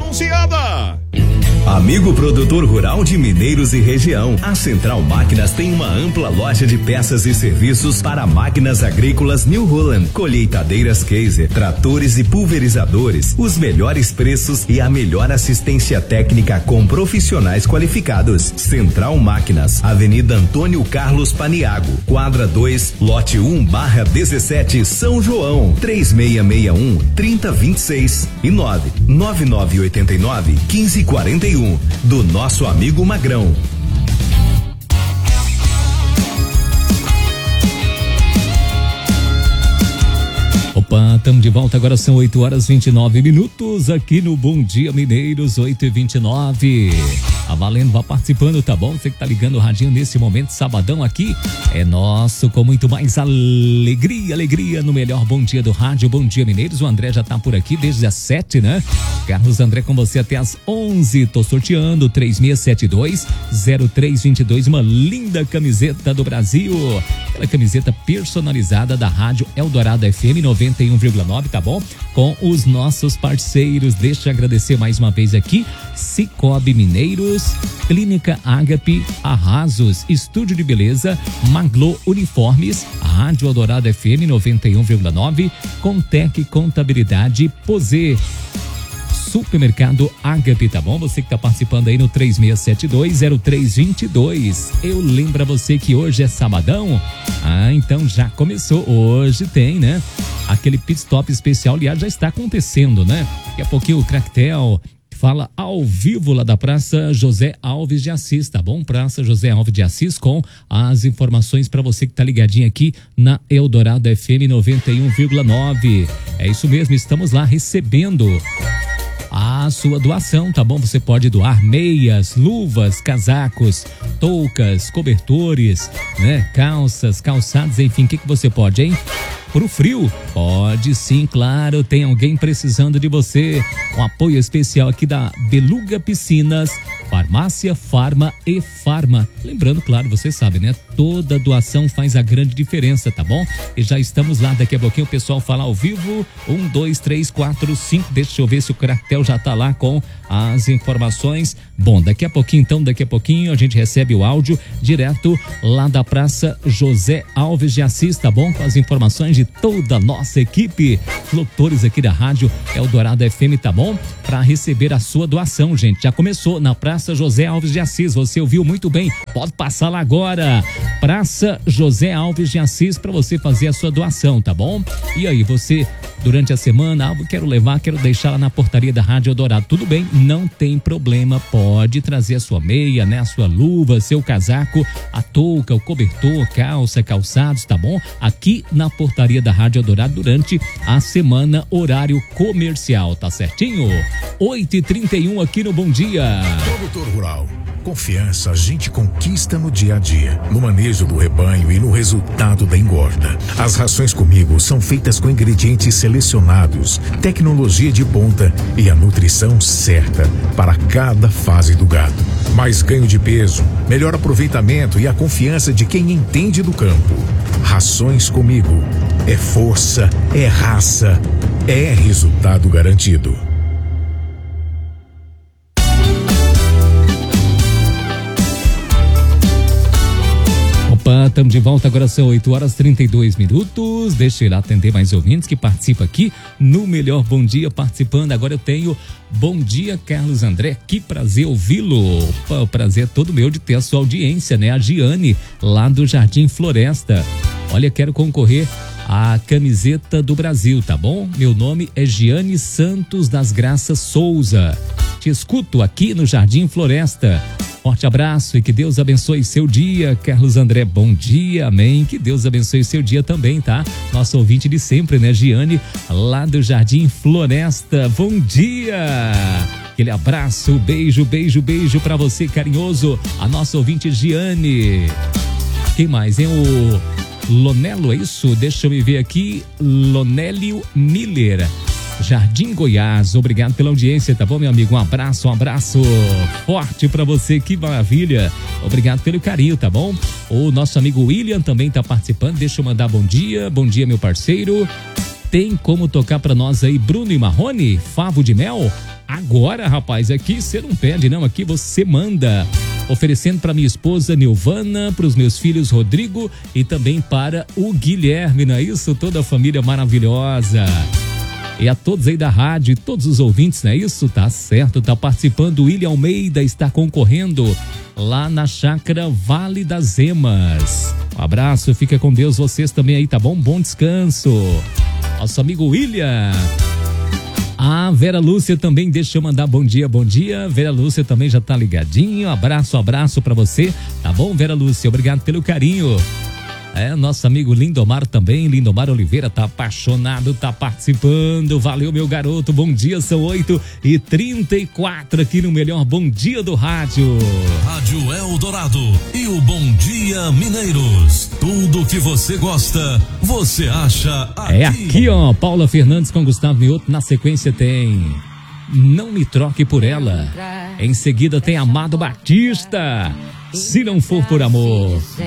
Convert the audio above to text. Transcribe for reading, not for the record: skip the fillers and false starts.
anunciada. Amigo produtor rural de Mineiros e região, a Central Máquinas tem uma ampla loja de peças e serviços para máquinas agrícolas New Holland, colheitadeiras Kaiser, tratores e pulverizadores, os melhores preços e a melhor assistência técnica com profissionais qualificados. Central Máquinas, Avenida Antônio Carlos Paniago, quadra 2, lote 1/17, São João, 3661-3026 e 99989-1541. Do nosso amigo Magrão. Opa, estamos de volta, agora são 8h29 aqui no Bom Dia Mineiros, 8h29. A Valendo, vá participando, tá bom? Você que tá ligando o radinho nesse momento, sabadão aqui, é nosso, com muito mais alegria no melhor Bom Dia do rádio, Bom Dia Mineiros. O André já tá por aqui desde as 7, né? Carlos André com você até as 11, tô sorteando 3672-0322, uma linda camiseta do Brasil, aquela camiseta personalizada da rádio Eldorado FM 91,9, tá bom? Com os nossos parceiros, deixa eu agradecer mais uma vez aqui, Cicobi Mineiros, Clínica Ágape, Arrasos, Estúdio de Beleza, Maglo Uniformes, Rádio Eldorado FM 91,9, Contec Contabilidade, Posê, Supermercado Ágape, tá bom? Você que tá participando aí no 3672-0322. Eu lembro a você que hoje é sabadão. Então já começou. Hoje tem, né? Aquele pit stop especial, aliás, já está acontecendo, né? Daqui a pouquinho o Cractel fala ao vivo lá da Praça José Alves de Assis, tá bom? Praça José Alves de Assis com as informações para você que tá ligadinho aqui na Eldorado FM 91,9. É isso mesmo, estamos lá recebendo a sua doação, tá bom? Você pode doar meias, luvas, casacos, toucas, cobertores, né? Calças, calçados, enfim, o que você pode, hein? Pro frio? Pode sim, claro, tem alguém precisando de você. Um apoio especial aqui da Beluga Piscinas, Farmácia, Farma e Farma. Lembrando, claro, você sabe, né? Toda doação faz a grande diferença, tá bom? E já estamos lá, daqui a pouquinho o pessoal fala ao vivo. 1, 2, 3, 4, 5. Deixa eu ver se o Cractel já tá lá com as informações. Bom, daqui a pouquinho a gente recebe o áudio direto lá da Praça José Alves de Assis, tá bom? Com as informações de toda a nossa equipe, locutores aqui da Rádio Eldorado FM, tá bom? Para receber a sua doação, gente. Já começou na Praça José Alves de Assis, você ouviu muito bem, pode passar lá agora. Praça José Alves de Assis para você fazer a sua doação, tá bom? E aí, você, durante a semana, quero deixar lá na portaria da Rádio Eldorado, tudo bem, não tem problema, pode trazer a sua meia, né? A sua luva, seu casaco, a touca, o cobertor, calça, calçados, tá bom? Aqui na portaria da Rádio Eldorado durante a semana, horário comercial, tá certinho? 8h31 aqui no Bom Dia. Produtor Rural, confiança a gente conquista no dia a dia, no manejo do rebanho e no resultado da engorda. As rações comigo são feitas com ingredientes selecionados, tecnologia de ponta e a nutrição certa para cada fase do gado. Mais ganho de peso, melhor aproveitamento e a confiança de quem entende do campo. Rações comigo. É força, é raça, é resultado garantido. Estamos de volta, agora são 8h32. Deixa eu ir lá atender mais ouvintes que participam aqui no melhor Bom Dia participando. Agora eu tenho Bom Dia, Carlos André, que prazer ouvi-lo. Opa, o prazer é todo meu de ter a sua audiência, né? A Giane, lá do Jardim Floresta. Olha, quero concorrer à camiseta do Brasil, tá bom? Meu nome é Giane Santos das Graças Souza. Te escuto aqui no Jardim Floresta. Forte abraço e que Deus abençoe seu dia, Carlos André. Bom dia, amém. Que Deus abençoe seu dia também, tá? Nosso ouvinte de sempre, né, Giane, lá do Jardim Floresta. Bom dia! Aquele abraço, beijo pra você, carinhoso. A nossa ouvinte Giane. Quem mais, hein? O Lonelo, é isso? Deixa eu me ver aqui. Lonélio Miller, Jardim Goiás, obrigado pela audiência, tá bom, meu amigo? Um abraço forte pra você, que maravilha. Obrigado pelo carinho, tá bom? O nosso amigo William também tá participando, deixa eu mandar bom dia, meu parceiro. Tem como tocar pra nós aí Bruno e Marrone, Favo de Mel? agora, rapaz, aqui você não pede não, aqui você manda. Oferecendo para minha esposa Nilvana, para os meus filhos Rodrigo e também para o Guilherme, não é isso? Toda a família maravilhosa. E a todos aí da rádio, todos os ouvintes, não é isso? Tá certo, tá participando. William Almeida está concorrendo lá na chácara Vale das Emas. Um abraço, fica com Deus, vocês também aí, tá bom? Bom descanso. Nosso amigo William. A Vera Lúcia também, deixa eu mandar bom dia. Vera Lúcia também já tá ligadinho. Abraço pra você. Tá bom, Vera Lúcia? Obrigado pelo carinho. Nosso amigo Lindomar também. Lindomar Oliveira tá apaixonado, tá participando. Valeu, meu garoto. Bom dia, são 8h34 aqui no melhor Bom Dia do Rádio. Rádio Eldorado e o Bom Dia Mineiros. Tudo que você gosta, você acha aqui. É aqui, ó. Paula Fernandes com Gustavo Mioto. Na sequência tem Não Me Troque Por Ela. Em seguida tem Amado Batista. Se Não For Por Amor.